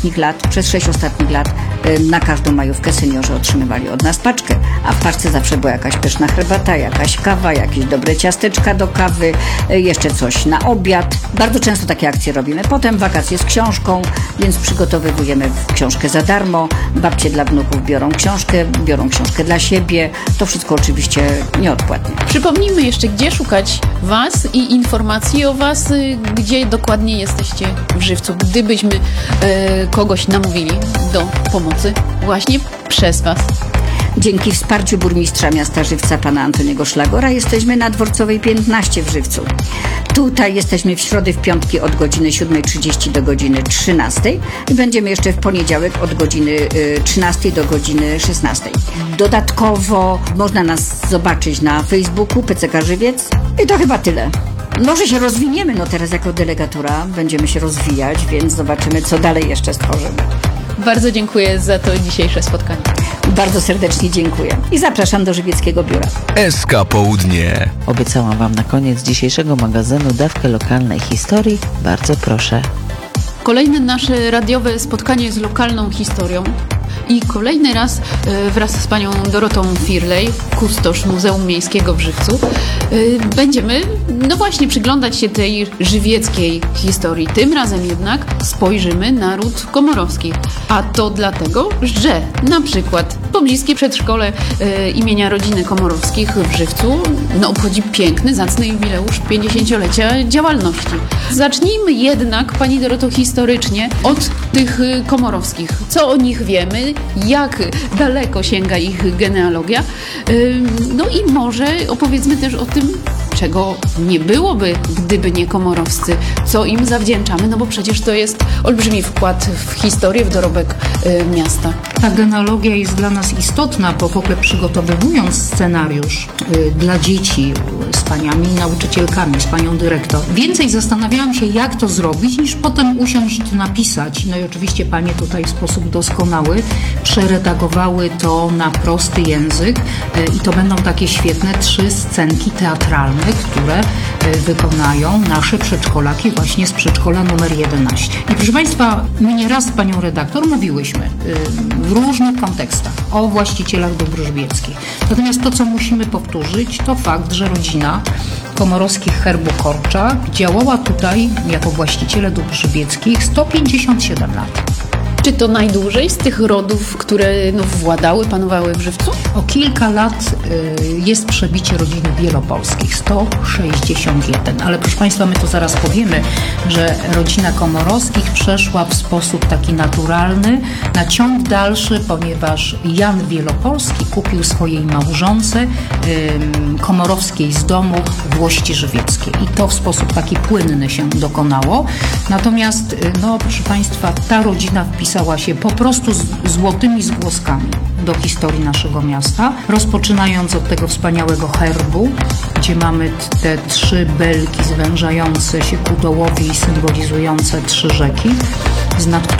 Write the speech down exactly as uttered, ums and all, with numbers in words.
ostatnich lat, przez sześć ostatnich lat na każdą majówkę seniorzy otrzymywali od nas paczkę, a w paczce zawsze była jakaś pyszna herbata, jakaś kawa, jakieś dobre ciasteczka do kawy, jeszcze coś na obiad. Bardzo często takie akcje robimy. Potem wakacje z książką, więc przygotowujemy książkę za darmo. Babcie dla wnuków biorą książkę, biorą książkę dla siebie. To wszystko oczywiście nieodpłatnie. Przypomnijmy jeszcze, gdzie szukać Was i informacji o Was, gdzie dokładnie jesteście w Żywcu, gdybyśmy e, kogoś namówili do pomocy właśnie przez Was. Dzięki wsparciu burmistrza miasta Żywca, pana Antoniego Szlagora, jesteśmy na Dworcowej piętnaście w Żywcu. Tutaj jesteśmy w środę, w piątki od godziny siódmej trzydzieści do godziny trzynastej i będziemy jeszcze w poniedziałek od godziny trzynastej do godziny szesnastej. Dodatkowo można nas zobaczyć na Facebooku P C K Żywiec i to chyba tyle. Może się rozwiniemy, no teraz jako delegatura będziemy się rozwijać, więc zobaczymy, co dalej jeszcze stworzymy. Bardzo dziękuję za to dzisiejsze spotkanie. Bardzo serdecznie dziękuję i zapraszam do Żywieckiego Biura. S K Południe. Obiecałam Wam na koniec dzisiejszego magazynu dawkę lokalnej historii. Bardzo proszę. Kolejne nasze radiowe spotkanie z lokalną historią i kolejny raz wraz z panią Dorotą Firlej, kustosz Muzeum Miejskiego w Żywcu, będziemy, no właśnie, przyglądać się tej żywieckiej historii. Tym razem jednak spojrzymy na ród komorowski. A to dlatego, że na przykład pobliskie przedszkole e, imienia rodziny Komorowskich w Żywcu no, obchodzi piękny, zacny jubileusz pięćdziesięciolecia działalności. Zacznijmy jednak, pani Doroto, historycznie od tych Komorowskich. Co o nich wiemy, jak daleko sięga ich genealogia, e, no i może opowiedzmy też o tym, czego nie byłoby, gdyby nie komorowscy, co im zawdzięczamy, no bo przecież to jest olbrzymi wkład w historię, w dorobek y, miasta. Ta genealogia jest dla nas istotna, bo w ogóle przygotowywując scenariusz y, dla dzieci z paniami nauczycielkami, z panią dyrektor, więcej zastanawiałam się, jak to zrobić, niż potem usiąść napisać. No i oczywiście panie tutaj w sposób doskonały przeredagowały to na prosty język y, i to będą takie świetne trzy scenki teatralne, które wykonają nasze przedszkolaki właśnie z przedszkola numer jedenaście. I proszę Państwa, my nieraz z panią redaktor mówiłyśmy w różnych kontekstach o właścicielach dóbr żywieckich. Natomiast to, co musimy powtórzyć, to fakt, że rodzina Komorowskich herbu Korczak działała tutaj jako właściciele dóbr żywieckich sto pięćdziesiąt siedem lat. Czy to najdłużej z tych rodów, które no, władały, panowały w Żywcu? O kilka lat y, jest przebicie rodziny wielopolskich, sto sześćdziesiąt jeden. Ale proszę Państwa, my to zaraz powiemy, że rodzina Komorowskich przeszła w sposób taki naturalny na ciąg dalszy, ponieważ Jan Wielopolski kupił swojej małżonce y, Komorowskiej z domu Włości Żywieckiej. I to w sposób taki płynny się dokonało. Natomiast, y, no proszę Państwa, ta rodzina wpisała się po prostu z złotymi zgłoskami do historii naszego miasta, rozpoczynając od tego wspaniałego herbu, gdzie mamy te trzy belki zwężające się ku dołowi i symbolizujące trzy rzeki, z nad których